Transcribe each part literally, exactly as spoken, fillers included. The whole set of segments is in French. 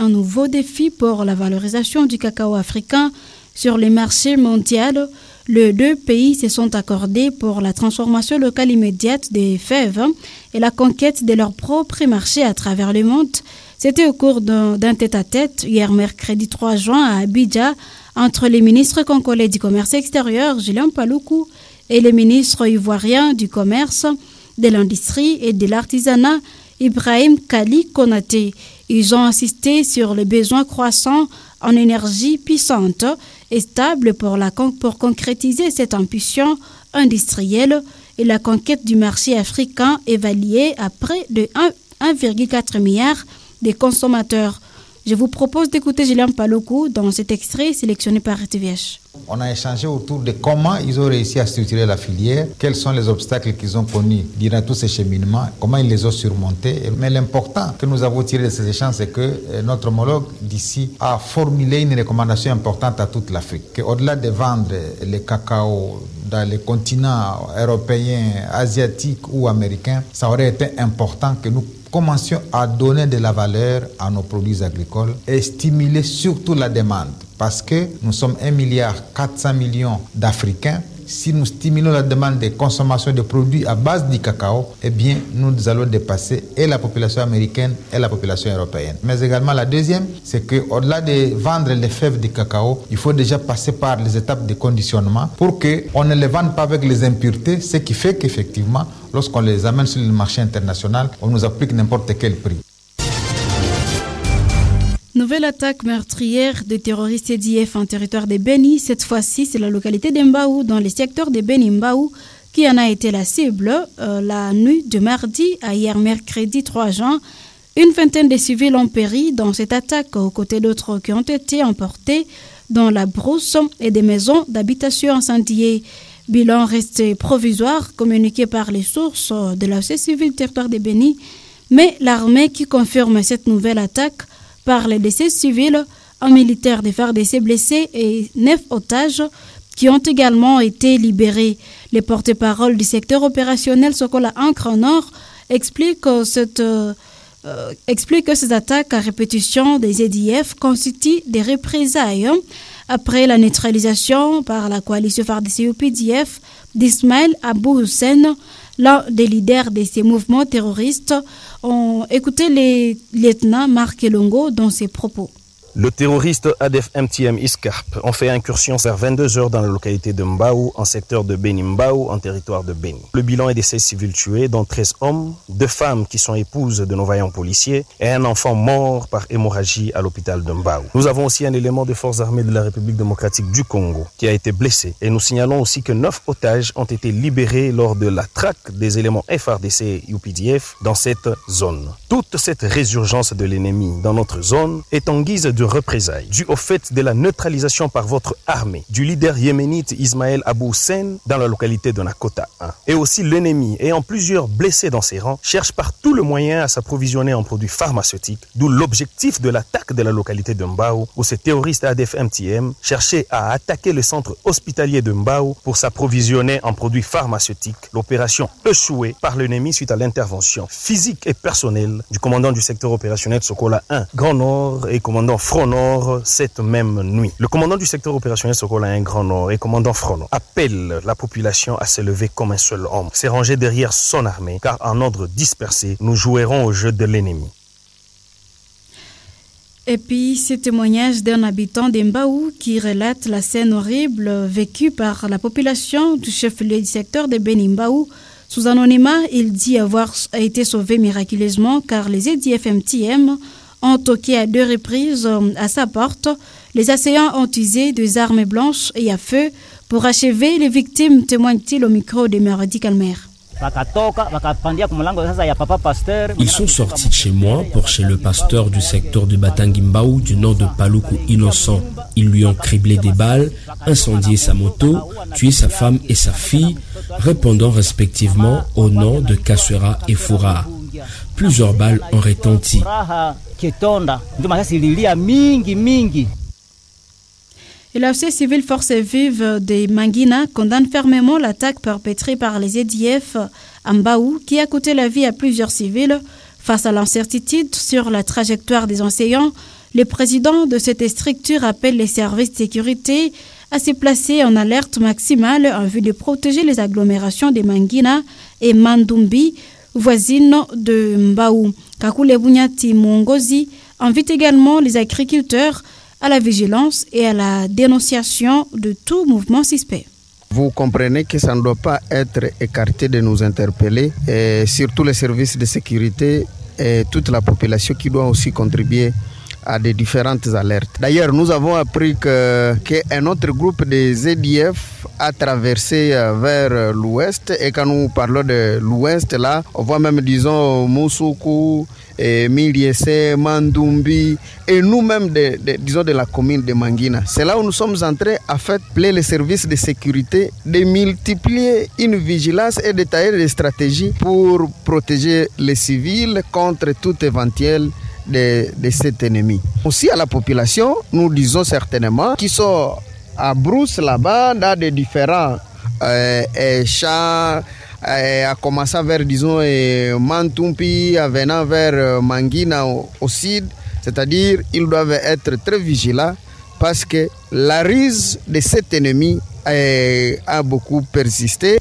un nouveau défi pour la valorisation du cacao africain sur les marchés mondiaux. Les deux pays se sont accordés pour la transformation locale immédiate des fèves et la conquête de leur propre marché à travers le monde. C'était au cours d'un, d'un tête-à-tête hier mercredi trois juin à Abidjan entre les ministres congolais du commerce extérieur, Julien Paluku, et les ministres ivoiriens du commerce, de l'industrie et de l'artisanat, Ibrahim Kali Konaté. Ils ont insisté sur les besoins croissants en énergie puissante et stable pour, la, pour concrétiser cette ambition industrielle et la conquête du marché africain évaluée à près de un virgule quatre milliard de consommateurs. Je vous propose d'écouter Julien Paluku dans cet extrait sélectionné par R T V H. On a échangé autour de comment ils ont réussi à structurer la filière, quels sont les obstacles qu'ils ont connus durant tous ces cheminements, comment ils les ont surmontés. Mais l'important que nous avons tiré de ces échanges, c'est que notre homologue d'ici a formulé une recommandation importante à toute l'Afrique. Qu'au-delà de vendre le cacao dans les continents européens, asiatiques ou américains, ça aurait été important que nous commencions à donner de la valeur à nos produits agricoles et stimuler surtout la demande. Parce que nous sommes un milliard quatre cents millions d'Africains. Si nous stimulons la demande de consommation de produits à base du cacao, eh bien, nous allons dépasser et la population américaine et la population européenne. Mais également, la deuxième, c'est qu'au-delà de vendre les fèves du cacao, il faut déjà passer par les étapes de conditionnement pour qu'on ne les vende pas avec les impuretés, ce qui fait qu'effectivement, lorsqu'on les amène sur le marché international, on nous applique n'importe quel prix. Nouvelle attaque meurtrière des terroristes E D F en territoire de Beni. Cette fois-ci, c'est la localité d'Mbaou, dans le secteur de Beni-Mbaou, qui en a été la cible. Euh, la nuit de mardi à hier mercredi trois juin, une vingtaine de civils ont péri dans cette attaque, aux côtés d'autres qui ont été emportés dans la brousse et des maisons d'habitation incendiées. Bilan resté provisoire, communiqué par les sources de la société civile territoire de Beni, mais l'armée qui confirme cette nouvelle attaque par les décès civils, un militaire de F A R D C blessé et neuf otages qui ont également été libérés. Les porte-parole du secteur opérationnel Sokola Ankre Nord expliquent que, cette, euh, explique que ces attaques à répétition des E D F constituent des représailles après la neutralisation par la coalition F A R D C U P D F d'Ismaël Abou Hussein, l'un des leaders de ces mouvements terroristes. On écoutait les lieutenants Marc Elongo dans ses propos. Le terroriste A D F M T M Iscarp ont fait incursion vers vingt-deux heures dans la localité de Mbaou, en secteur de Beni-Mbaou, en territoire de Beni. Le bilan est de seize civils tués, dont treize hommes, deux femmes qui sont épouses de nos vaillants policiers et un enfant mort par hémorragie à l'hôpital de Mbaou. Nous avons aussi un élément des forces armées de la République démocratique du Congo qui a été blessé. Et nous signalons aussi que neuf otages ont été libérés lors de la traque des éléments F A R D C U P D F dans cette zone. Toute cette résurgence de l'ennemi dans notre zone est en guise de représailles, dû au fait de la neutralisation par votre armée du leader yéménite Ismaël Abou Hussein dans la localité de Nakota un. Et aussi l'ennemi, ayant plusieurs blessés dans ses rangs, cherche par tout le moyen à s'approvisionner en produits pharmaceutiques, d'où l'objectif de l'attaque de la localité de Mbaou, où ces terroristes A D F M T M cherchaient à attaquer le centre hospitalier de Mbaou pour s'approvisionner en produits pharmaceutiques. L'opération échouée par l'ennemi suite à l'intervention physique et personnelle du commandant du secteur opérationnel Sokola un Grand Nord et commandant Front Nord cette même nuit. Le commandant du secteur opérationnel Sokola un Grand Nord et commandant Front Nord appelle la population à se lever comme un seul homme, s'est rangé derrière son armée, car en ordre dispersé, nous jouerons au jeu de l'ennemi. Et puis, ce témoignage d'un habitant d'Mbaou qui relate la scène horrible vécue par la population du chef-lieu du secteur de Beni-Mbaou. Sous anonymat, il dit avoir été sauvé miraculeusement car les E D F M T M ont toqué à deux reprises à sa porte. Les assaillants ont usé des armes blanches et à feu pour achever les victimes, témoigne-t-il au micro de Merodi Calmer. Ils sont sortis de chez moi pour chez le pasteur du secteur de Batangi-Mbaou du nom de Paluku Innocent. Ils lui ont criblé des balles, incendié sa moto, tué sa femme et sa fille, répondant respectivement au nom de Kassera et Foura. Plusieurs balles ont retenti. Et la société civile Forces vives de Mangina condamne fermement l'attaque perpétrée par les E D F à Mbaou qui a coûté la vie à plusieurs civils. Face à l'incertitude sur la trajectoire des enseignants, Le président de cette structure appelle les services de sécurité à se placer en alerte maximale en vue de protéger les agglomérations de Mangina et Mandumbi, voisines de Mbaou. Kakule Bunyati Mongozi invite également les agriculteurs à la vigilance et à la dénonciation de tout mouvement suspect. Vous comprenez que ça ne doit pas être écarté de nous interpeller, et surtout les services de sécurité et toute la population qui doit aussi contribuer à des différentes alertes. D'ailleurs, nous avons appris que, qu'un autre groupe des Z D F a traversé vers l'ouest, et quand nous parlons de l'ouest, là, on voit même, disons, Moussoukou, et Miliese, Mandumbi, et nous-mêmes, de, de, disons, de la commune de Mangina. C'est là où nous sommes entrés à faire appeler les services de sécurité de multiplier une vigilance et de tailler des stratégies pour protéger les civils contre tout éventuel de, de cet ennemi. Aussi à la population, nous disons certainement qu'ils sont à Brousse là-bas, dans des différents euh, euh, champs, euh, à commencer vers, disons, euh, Mantumpi, en venant vers euh, Mangina au, au sud, c'est-à-dire ils doivent être très vigilants parce que la ruse de cet ennemi euh, a beaucoup persisté.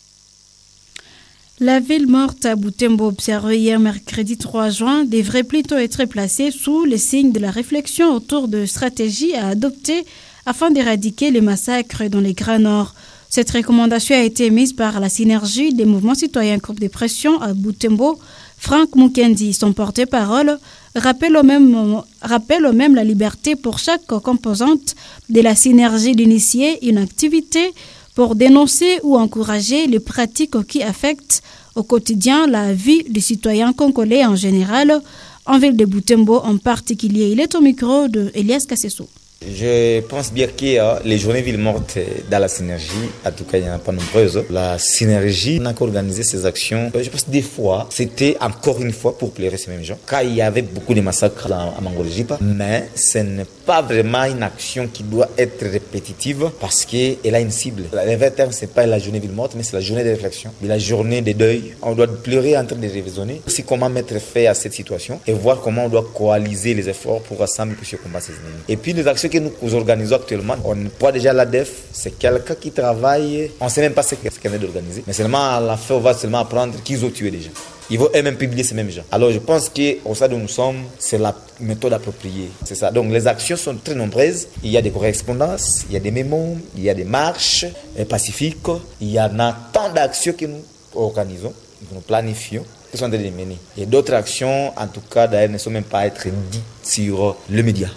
La ville morte à Butembo, observée hier mercredi trois juin, devrait plutôt être placée sous le signe de la réflexion autour de stratégies à adopter afin d'éradiquer les massacres dans les Grands Nord. Cette recommandation a été mise par la synergie des mouvements citoyens groupe de pression à Butembo. Frank Mukendi, son porte-parole, rappelle au même, rappelle au même la liberté pour chaque composante de la synergie d'initier une activité pour dénoncer ou encourager les pratiques qui affectent au quotidien la vie des citoyens congolais en général, en ville de Butembo en particulier. Il est au micro de Elias Kasseso. Je pense bien que euh, les journées villes mortes dans la synergie, en tout cas il n'y en a pas nombreuses, la synergie n'a qu'organisé ces actions. Je pense que des fois, c'était encore une fois pour plaire ces mêmes gens. Quand il y avait beaucoup de massacres à Mangolojipa, mais ce n'est pas vraiment une action qui doit être répétitive parce qu'elle a une cible. Le vrai terme, ce n'est pas la journée ville morte, mais c'est la journée de réflexion, la journée de deuil. On doit pleurer en train de raisonner aussi comment mettre fin à cette situation et voir comment on doit coaliser les efforts pour ensemble pour combattre ces ennemis. Et puis les actions que nous organisons actuellement, on voit déjà l'A D F, c'est quelqu'un qui travaille, on ne sait même pas ce qu'elle vient d'organiser, mais seulement à la fin, on va seulement apprendre qu'ils ont tué des gens. Ils vont eux-mêmes publier ces mêmes gens. Alors je pense qu'au stade où nous sommes, c'est la méthode appropriée. C'est ça. Donc les actions sont très nombreuses. Il y a des correspondances, il y a des mémos, il y a des marches pacifiques. Il y en a tant d'actions que nous organisons, que nous planifions, qui sont en train de les mener. Et d'autres actions, en tout cas, d'ailleurs, ne sont même pas à être dites sur le média.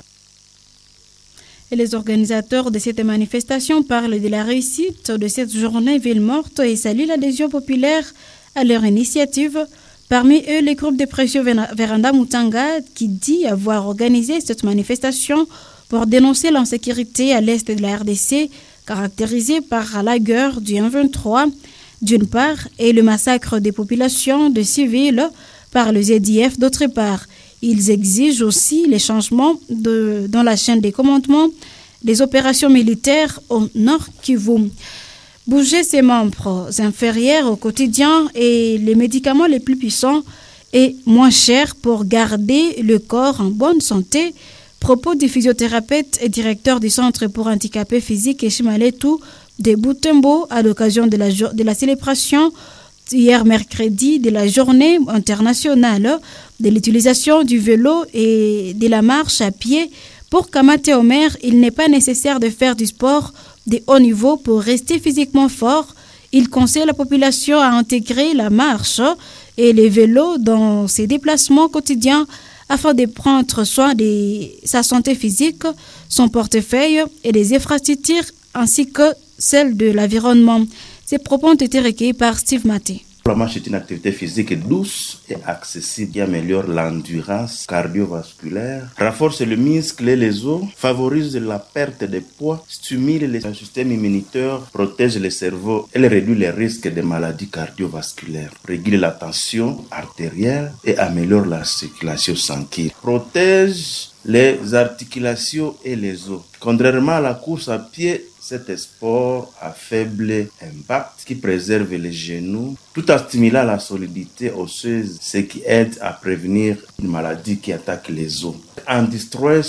Et les organisateurs de cette manifestation parlent de la réussite de cette journée ville morte et saluent l'adhésion populaire à leur initiative. Parmi eux, le groupe de pression Véranda Mutanga qui dit avoir organisé cette manifestation pour dénoncer l'insécurité à l'est de la R D C, caractérisée par la guerre du un vingt-trois d'une part et le massacre des populations de civils par le Z D F d'autre part. Ils exigent aussi les changements de, dans la chaîne des commandements des opérations militaires au Nord Kivu. Bouger ses membres inférieurs au quotidien et les médicaments les plus puissants et moins chers pour garder le corps en bonne santé. Propos du physiothérapeute et directeur du Centre pour handicapés physiques et Chimaletu de Butembo à l'occasion de la, de la célébration hier mercredi de la journée internationale de l'utilisation du vélo et de la marche à pied. Pour Kamate Omer, il n'est pas nécessaire de faire du sport de haut niveau pour rester physiquement fort. Il conseille la population à intégrer la marche et les vélos dans ses déplacements quotidiens afin de prendre soin de sa santé physique, son portefeuille et des infrastructures ainsi que celle de l'environnement. Ces propos ont été recueillis par Steve Maté. La marche est une activité physique douce et accessible qui améliore l'endurance cardiovasculaire, renforce le muscle et les os, favorise la perte de poids, stimule le système immunitaire, protège le cerveau et réduit les risques de maladies cardiovasculaires, régule la tension artérielle et améliore la circulation sanguine, protège les articulations et les os. Contrairement à la course à pied, Cet sport à faible impact qui préserve les genoux tout en stimulant la solidité osseuse, ce qui aide à prévenir une maladie qui attaque les os. Anti-stress